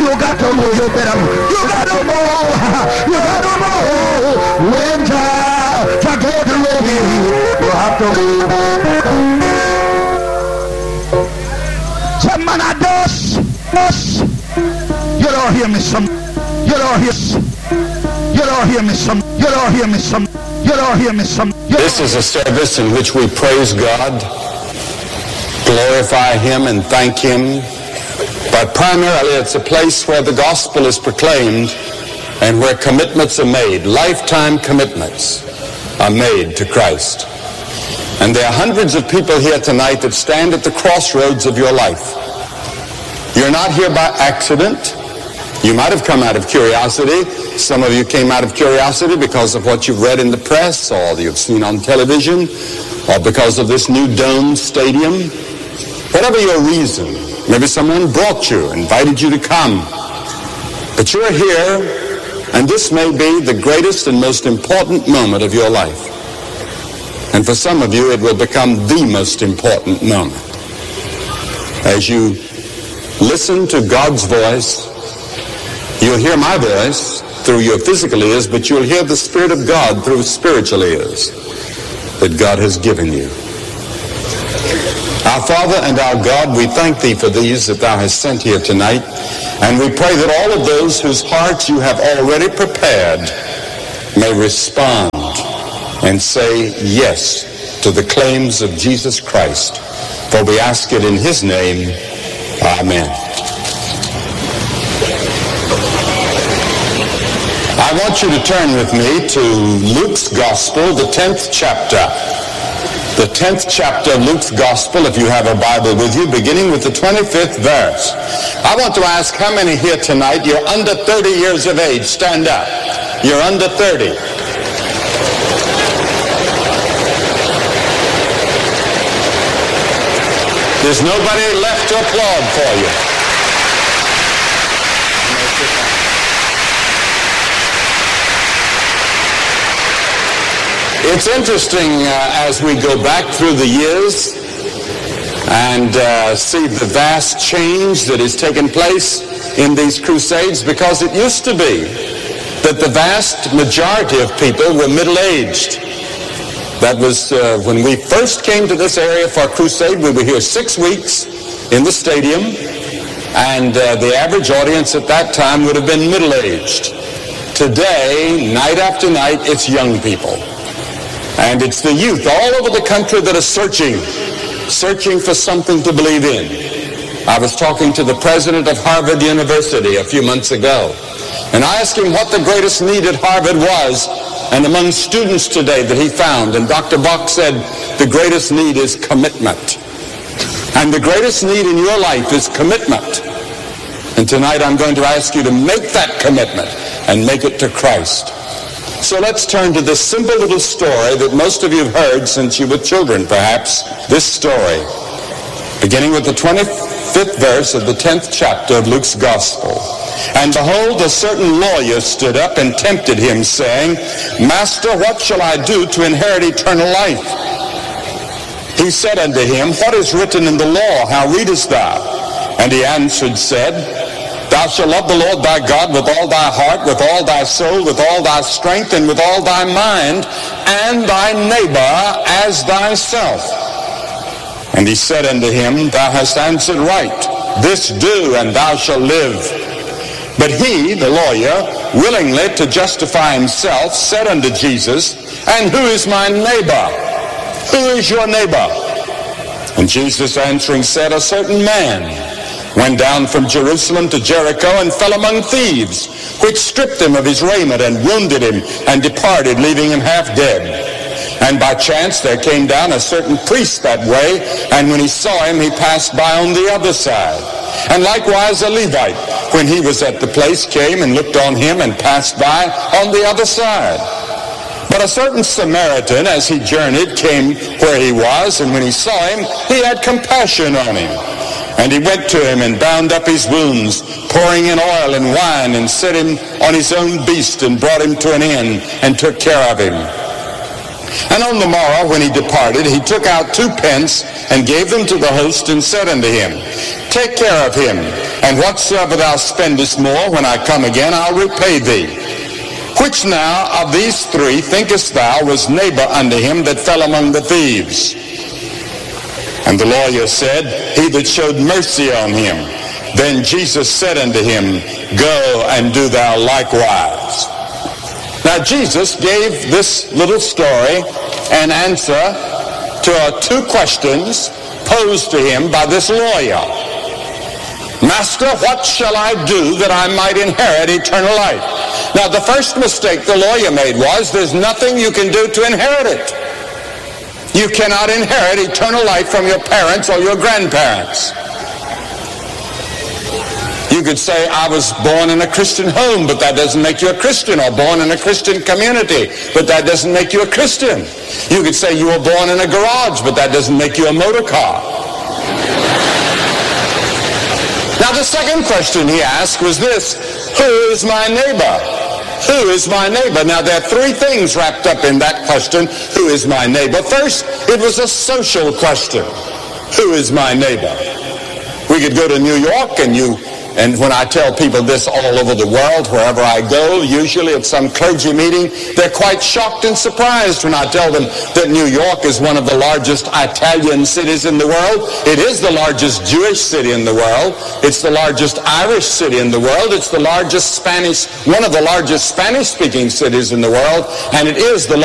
You got to move. You better move. You got to move. You got to move. When to get ready, you have to move. Someone I does. You don't hear me some. You don't hear. You don't hear me some. You don't hear me some. You don't hear me some. This is a service in which we praise God, glorify Him, and thank Him. But primarily it's a place where the gospel is proclaimed and where commitments are made. Lifetime commitments are made to Christ. And there are hundreds of people here tonight that stand at the crossroads of your life. You're not here by accident. You might have come out of curiosity. Some of you came out of curiosity because of what you've read in the press or you've seen on television or because of this new dome stadium. Whatever your reason, maybe someone brought you, invited you to come. But you're here, and this may be the greatest and most important moment of your life. And for some of you, it will become the most important moment. As you listen to God's voice, you'll hear my voice through your physical ears, but you'll hear the Spirit of God through spiritual ears that God has given you. Our Father and our God, we thank Thee for these that Thou hast sent here tonight, and we pray that all of those whose hearts You have already prepared may respond and say yes to the claims of Jesus Christ. For we ask it in His name. Amen. I want you to turn with me to Luke's Gospel, the 10th chapter. The 10th chapter of Luke's Gospel, if you have a Bible with you, beginning with the 25th verse. I want to ask how many here tonight, you're under 30 years of age. Stand up. You're under 30. There's nobody left to applaud for you. It's interesting as we go back through the years and see the vast change that has taken place in these crusades, because it used to be that the vast majority of people were middle-aged. That was when we first came to this area for a crusade. We were here 6 weeks in the stadium, and the average audience at that time would have been middle-aged. Today, night after night, it's young people. And it's the youth all over the country that are searching for something to believe in. I was talking to the president of Harvard University a few months ago, and I asked him what the greatest need at Harvard was and among students today that he found. And Dr. Bach said, the greatest need is commitment. And the greatest need in your life is commitment. And tonight I'm going to ask you to make that commitment and make it to Christ. So let's turn to this simple little story that most of you have heard since you were children, perhaps. This story, beginning with the 25th verse of the 10th chapter of Luke's Gospel. And behold, a certain lawyer stood up and tempted him, saying, Master, what shall I do to inherit eternal life? He said unto him, What is written in the law? How readest thou? And he answered, said, Thou shalt love the Lord thy God with all thy heart, with all thy soul, with all thy strength, and with all thy mind, and thy neighbor as thyself. And he said unto him, Thou hast answered right. This do, and thou shalt live. But he, the lawyer, willingly to justify himself, said unto Jesus, And who is my neighbor? Who is your neighbor? And Jesus answering said, A certain man went down from Jerusalem to Jericho and fell among thieves, which stripped him of his raiment and wounded him and departed, leaving him half dead. And by chance there came down a certain priest that way, and when he saw him, he passed by on the other side. And likewise a Levite, when he was at the place, came and looked on him and passed by on the other side. But a certain Samaritan, as he journeyed, came where he was, and when he saw him, he had compassion on him. And he went to him and bound up his wounds, pouring in oil and wine, and set him on his own beast, and brought him to an inn, and took care of him. And on the morrow, when he departed, he took out 2 pence and gave them to the host and said unto him, Take care of him, and whatsoever thou spendest more, when I come again, I'll repay thee. Which now of these 3 thinkest thou was neighbor unto him that fell among the thieves? And the lawyer said, He that showed mercy on him. Then Jesus said unto him, Go and do thou likewise. Now Jesus gave this little story an answer to 2 questions posed to him by this lawyer. Master, what shall I do that I might inherit eternal life? Now the first mistake the lawyer made was there's nothing you can do to inherit it. You cannot inherit eternal life from your parents or your grandparents. You could say, I was born in a Christian home, but that doesn't make you a Christian, or born in a Christian community, but that doesn't make you a Christian. You could say you were born in a garage, but that doesn't make you a motor car. Now the second question he asked was this: who is my neighbor? Who is my neighbor? Now there are 3 things wrapped up in that question, who is my neighbor? First, it was a social question. Who is my neighbor? We could go to New York, and when I tell people this all over the world, wherever I go, usually at some clergy meeting, they're quite shocked and surprised when I tell them that New York is one of the largest Italian cities in the world. It is the largest Jewish city in the world. It's the largest Irish city in the world. It's the largest one of the largest Spanish-speaking cities in the world, and it is the